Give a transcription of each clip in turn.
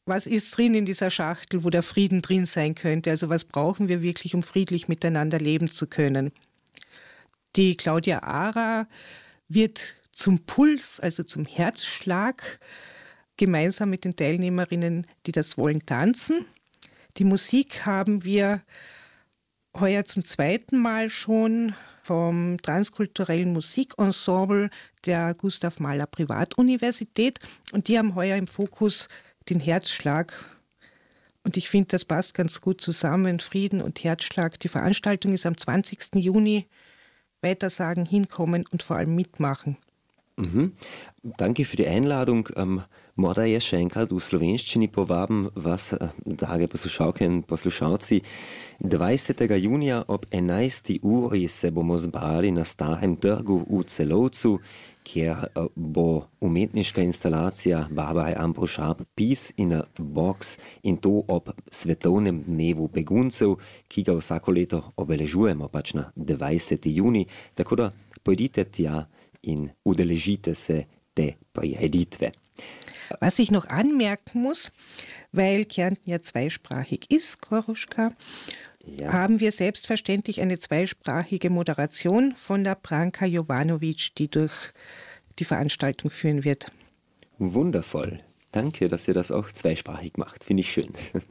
was ist drin in dieser Schachtel, wo der Frieden drin sein könnte? Also was brauchen wir wirklich, um friedlich miteinander leben zu können? Die Claudia Ara wird zum Puls, also zum Herzschlag, gemeinsam mit den Teilnehmerinnen, die das wollen, tanzen. Die Musik haben wir heuer zum zweiten Mal schon vom Transkulturellen Musikensemble der Gustav Mahler Privatuniversität. Und die haben heuer im Fokus den Herzschlag. Und ich finde, das passt ganz gut zusammen, Frieden und Herzschlag. Die Veranstaltung ist am 20. Juni. Weitersagen, hinkommen und vor allem mitmachen. Mhm. Danke für die Einladung. Morda je še enkrat v slovenščini povabim vas, drage poslušalke in poslušalci. 20. junija ob 11. uri se bomo zbrali na Starem trgu v Celovcu, kjer bo umetniška instalacija Barbare Ambrožab Peace in a Box, in to ob svetovnem dnevu beguncev, ki ga vsako leto obeležujemo pač na 20. juni. Tako da pojdite tja in udeležite se te prireditve. Was ich noch anmerken muss, weil Kärnten ja zweisprachig ist, Koruschka, haben wir selbstverständlich eine zweisprachige Moderation von der Branka Jovanovic, die durch die Veranstaltung führen wird. Wundervoll. Danke, dass ihr das auch zweisprachig macht. Finde ich schön.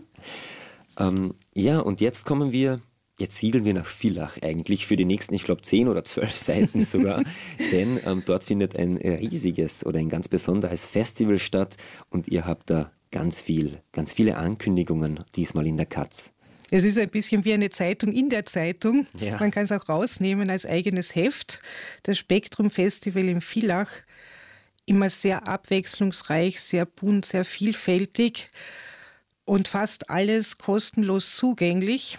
Ja, und jetzt siedeln wir nach Villach eigentlich für die nächsten, ich glaube 10 oder 12 Seiten sogar, denn dort findet ein riesiges oder ein ganz besonderes Festival statt und ihr habt da ganz viele Ankündigungen, diesmal in der Katz. Es ist ein bisschen wie eine Zeitung in der Zeitung. Ja. Man kann es auch rausnehmen als eigenes Heft. Das Spektrum Festival in Villach, immer sehr abwechslungsreich, sehr bunt, sehr vielfältig und fast alles kostenlos zugänglich.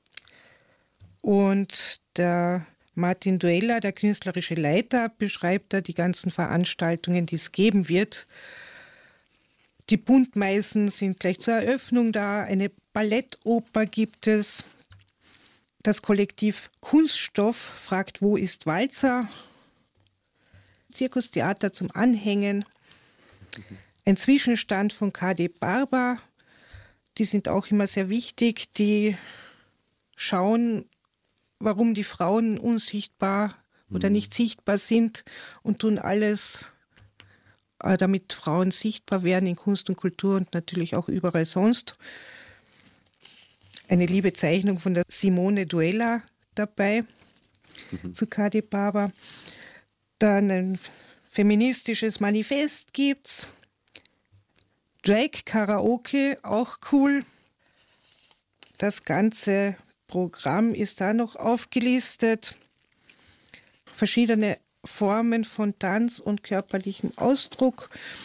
Und der Martin Duella, der künstlerische Leiter, beschreibt da die ganzen Veranstaltungen, die es geben wird. Die Buntmeisen sind gleich zur Eröffnung da, eine Ballettoper gibt es. Das Kollektiv Kunststoff fragt, wo ist Walzer? Zirkustheater zum Anhängen. Ein Zwischenstand von KD Barber. Die sind auch immer sehr wichtig. Die schauen, warum die Frauen unsichtbar oder nicht sichtbar sind und tun alles, damit Frauen sichtbar werden in Kunst und Kultur und natürlich auch überall sonst. Eine liebe Zeichnung von der Simone Duella dabei zu KD Barber. Dann ein feministisches Manifest gibt's. Drag Karaoke, auch cool. Das ganze Programm ist da noch aufgelistet. Verschiedene Formen von Tanz und körperlichem Ausdruck.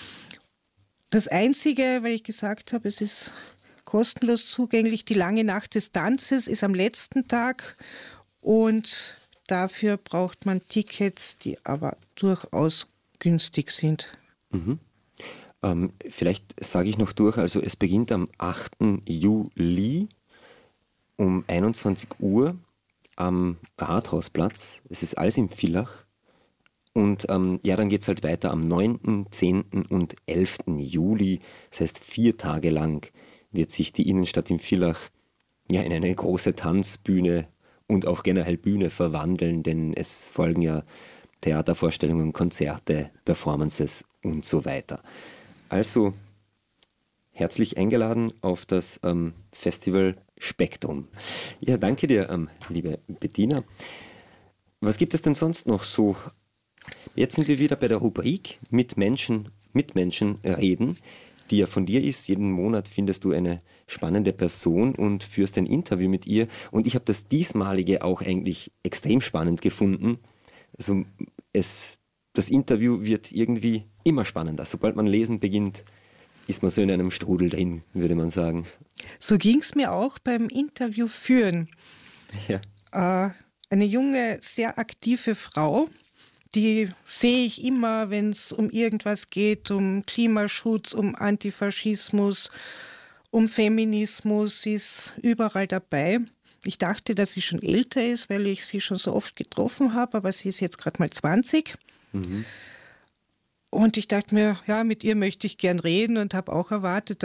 Das Einzige, weil ich gesagt habe, es ist kostenlos zugänglich, die lange Nacht des Tanzes ist am letzten Tag und dafür braucht man Tickets, die aber durchaus günstig sind. Mhm. Vielleicht sage ich noch durch, also es beginnt am 8. Juli um 21 Uhr am Rathausplatz. Es ist alles in Villach. Und dann geht es halt weiter am 9., 10. und 11. Juli. Das heißt, 4 Tage lang wird sich die Innenstadt in Villach in eine große Tanzbühne und auch generell Bühne verwandeln, denn es folgen ja Theatervorstellungen, Konzerte, Performances und so weiter. Also herzlich eingeladen auf das Festival Spektrum. Ja, danke dir, liebe Bettina. Was gibt es denn sonst noch so? Jetzt sind wir wieder bei der Rubrik mit Menschen reden, die ja von dir ist. Jeden Monat findest du eine spannende Person und führst ein Interview mit ihr. Und ich habe das diesmalige auch eigentlich extrem spannend gefunden. Also das Interview wird irgendwie immer spannender. Sobald man lesen beginnt, ist man so in einem Strudel drin, würde man sagen. So ging es mir auch beim Interview führen. Ja. Eine junge, sehr aktive Frau, die sehe ich immer, wenn es um irgendwas geht, um Klimaschutz, um Antifaschismus, um Feminismus, sie ist überall dabei. Ich dachte, dass sie schon älter ist, weil ich sie schon so oft getroffen habe, aber sie ist jetzt gerade mal 20. Mhm. Und ich dachte mir, ja, mit ihr möchte ich gern reden und habe auch erwartet,